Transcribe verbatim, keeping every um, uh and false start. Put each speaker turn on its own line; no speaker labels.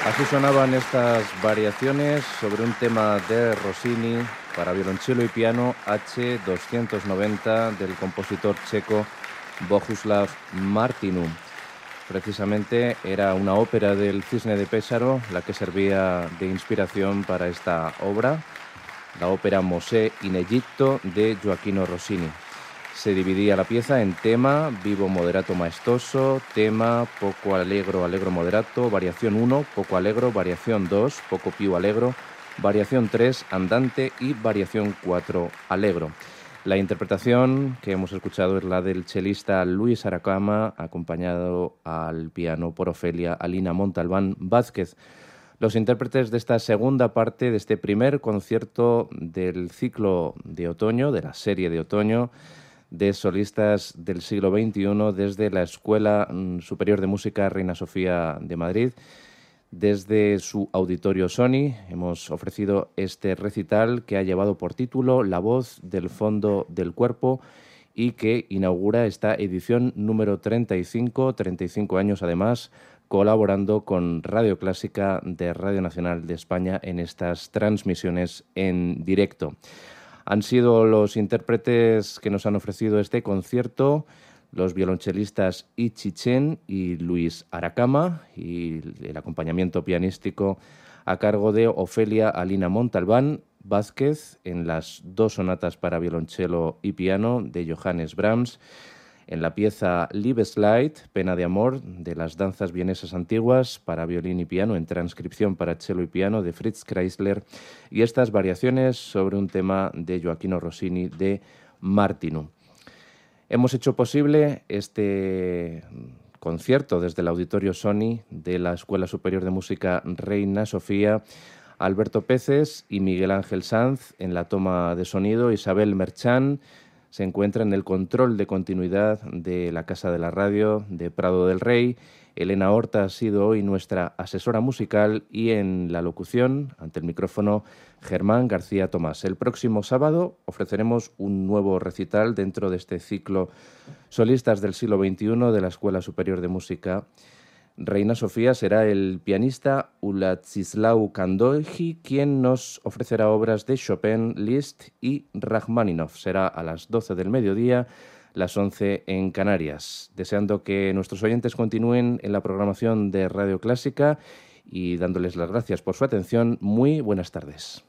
Así sonaban estas variaciones sobre un tema de Rossini para violonchelo y piano H doscientos noventa del compositor checo Bohuslav Martinu. Precisamente era una ópera del Cisne de Pésaro la que servía de inspiración para esta obra, la ópera Mosè in Egitto de Gioachino Rossini. Se dividía la pieza en tema, vivo moderato maestoso, tema, poco allegro, allegro moderato, variación uno, poco allegro, variación dos, poco più allegro, variación tres, andante y variación cuatro, allegro. La interpretación que hemos escuchado es la del chelista Luis Aracama, acompañado al piano por Ofelia Alina Montalbán Vázquez. Los intérpretes de esta segunda parte de este primer concierto del ciclo de otoño, de la serie de otoño, de solistas del siglo veintiuno desde la Escuela Superior de Música Reina Sofía de Madrid. Desde su auditorio Sony hemos ofrecido este recital que ha llevado por título La voz del fondo del cuerpo y que inaugura esta edición número treinta y cinco, treinta y cinco años además, colaborando con Radio Clásica de Radio Nacional de España en estas transmisiones en directo. Han sido los intérpretes que nos han ofrecido este concierto, los violonchelistas Ichi Chen y Luis Aracama, y el acompañamiento pianístico a cargo de Ofelia Alina Montalbán Vázquez en las dos sonatas para violonchelo y piano de Johannes Brahms, en la pieza Liebeslied, Pena de Amor, de las danzas vienesas antiguas para violín y piano, en transcripción para cello y piano de Fritz Kreisler, y estas variaciones sobre un tema de Gioachino Rossini de Martinu. Hemos hecho posible este concierto desde el auditorio Sony de la Escuela Superior de Música Reina Sofía, Alberto Peces y Miguel Ángel Sanz en la toma de sonido, Isabel Merchán se encuentra en el control de continuidad de la Casa de la Radio de Prado del Rey. Elena Horta ha sido hoy nuestra asesora musical y en la locución, ante el micrófono, Germán García Tomás. El próximo sábado ofreceremos un nuevo recital dentro de este ciclo Solistas del siglo veintiuno de la Escuela Superior de Música Reina Sofía. Será el pianista Uladzislau Kandoji quien nos ofrecerá obras de Chopin, Liszt y Rachmaninoff. Será a las doce del mediodía, las once en Canarias. Deseando que nuestros oyentes continúen en la programación de Radio Clásica y dándoles las gracias por su atención. Muy buenas tardes.